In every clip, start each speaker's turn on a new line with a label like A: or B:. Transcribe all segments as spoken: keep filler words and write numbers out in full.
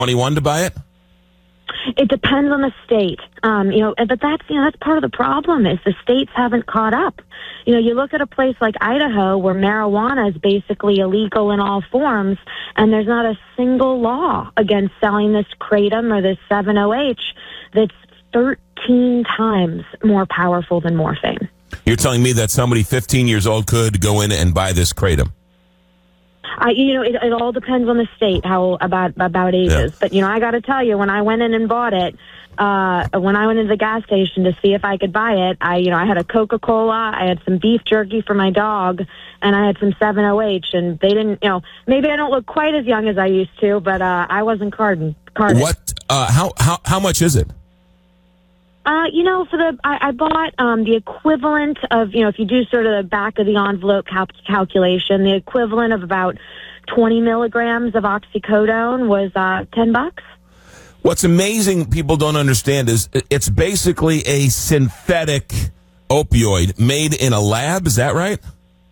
A: twenty-one to buy it?
B: It depends on the state, um, you know, but that's, you know, that's part of the problem is the states haven't caught up. You know, you look at a place like Idaho where marijuana is basically illegal in all forms, and there's not a single law against selling this kratom or this seven oh H that's thirteen times more powerful than morphine.
A: You're telling me that somebody fifteen years old could go in and buy this kratom?
B: I, you know, it, it all depends on the state, how about about ages. Yeah. But, you know, I got to tell you, when I went in and bought it, uh, when I went into the gas station to see if I could buy it, I, you know, I had a Coca-Cola, I had some beef jerky for my dog, and I had some seven oh H, and they didn't, you know, maybe I don't look quite as young as I used to, but uh, I wasn't carded. carded.
A: What, uh, how, how, how much is it?
B: Uh, you know, for the I, I bought um, the equivalent of, you know, if you do sort of the back of the envelope cal- calculation, the equivalent of about twenty milligrams of oxycodone was uh, ten bucks.
A: What's amazing, people don't understand, is it's basically a synthetic opioid made in a lab. Is that right?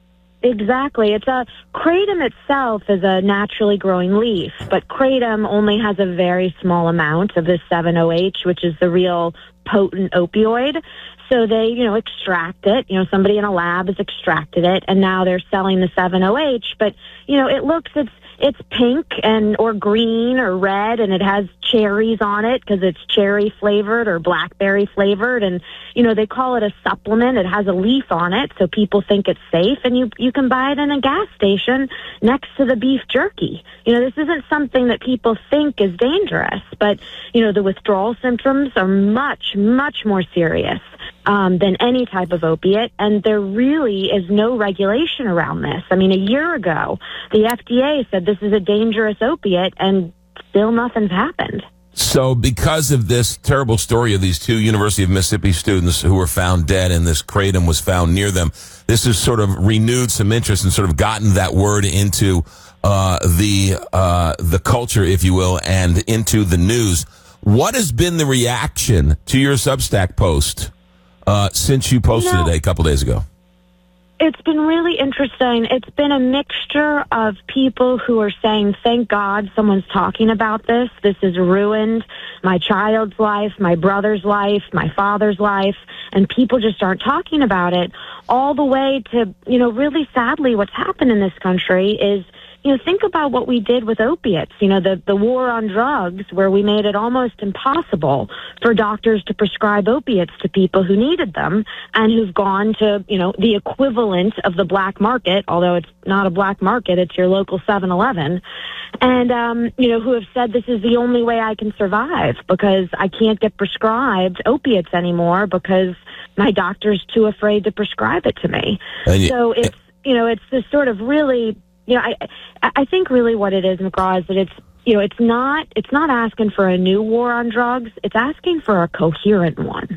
B: Exactly. It's a kratom itself is a naturally growing leaf, but kratom only has a very small amount of this seven oh H, which is the real potent opioid. So they, you know, extract it. You know, somebody in a lab has extracted it, and now they're selling the seven oh H. But, you know, it looks, it's it's pink and or green or red, and it has cherries on it because it's cherry flavored or blackberry flavored. And, you know, they call it a supplement. It has a leaf on it, so people think it's safe. And you, you can buy it in a gas station next to the beef jerky. You know, this isn't something that people think is dangerous. But, you know, the withdrawal symptoms are much, much more serious Um, than any type of opiate, and there really is no regulation around this. I mean, a year ago, the F D A said this is a dangerous opiate, and still nothing's happened.
A: So because of this terrible story of these two University of Mississippi students who were found dead and this kratom was found near them, this has sort of renewed some interest and sort of gotten that word into uh, the uh, the culture, if you will, and into the news. What has been the reaction to your Substack post Uh, since you posted
B: you know,
A: it a couple days ago?
B: It's been really interesting. It's been a mixture of people who are saying, thank God someone's talking about this. This has ruined my child's life, my brother's life, my father's life, and people just aren't talking about it. All the way to, you know, really sadly what's happened in this country is, you know, think about what we did with opiates, you know, the, the war on drugs, where we made it almost impossible for doctors to prescribe opiates to people who needed them and who've gone to, you know, the equivalent of the black market, although it's not a black market, it's your local seven eleven, and, um, you know, who have said this is the only way I can survive because I can't get prescribed opiates anymore because my doctor's too afraid to prescribe it to me. You, so it's, you know, it's this sort of really... You know, I I think really what it is, McGraw, is that it's, you know, it's not it's not asking for a new war on drugs. It's asking for a coherent one.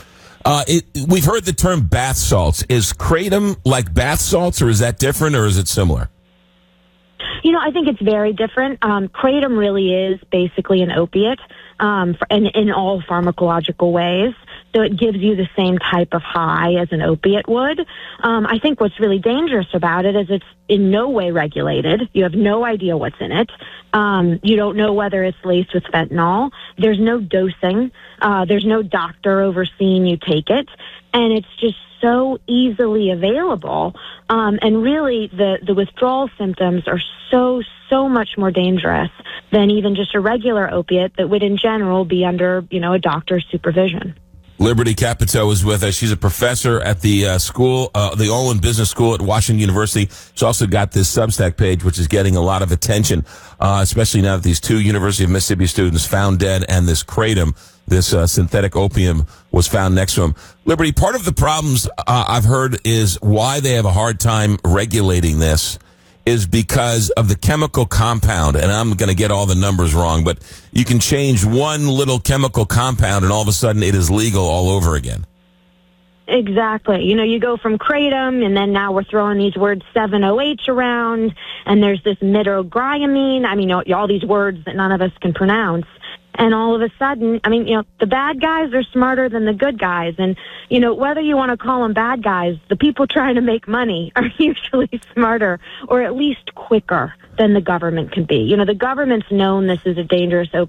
A: Uh, it, we've heard the term bath salts. Is kratom like bath salts, or is that different, or is it similar?
B: You know, I think it's very different. Um, kratom really is basically an opiate um, for, in, in all pharmacological ways. So it gives you the same type of high as an opiate would. Um, I think what's really dangerous about it is it's in no way regulated. You have no idea what's in it. Um, you don't know whether it's laced with fentanyl. There's no dosing. Uh, there's no doctor overseeing you take it. And it's just so easily available. Um, and really, the, the withdrawal symptoms are so, so much more dangerous than even just a regular opiate that would, in general, be under, you know, a doctor's supervision.
A: Liberty Capito is with us. She's a professor at the uh, school, uh, the Olin Business School at Washington University. She's also got this Substack page, which is getting a lot of attention, uh, especially now that these two University of Mississippi students found dead and this kratom, this uh, synthetic opium, was found next to them. Liberty, part of the problems uh, I've heard is why they have a hard time regulating this is because of the chemical compound, and I'm going to get all the numbers wrong, but you can change one little chemical compound and all of a sudden it is legal all over again.
B: Exactly. You know, you go from kratom, and then now we're throwing these words seven oh H around, and there's this midogyramine. I mean, all these words that none of us can pronounce. And all of a sudden, I mean, you know, the bad guys are smarter than the good guys. And, you know, whether you want to call them bad guys, the people trying to make money are usually smarter or at least quicker than the government can be. You know, the government's known this is a dangerous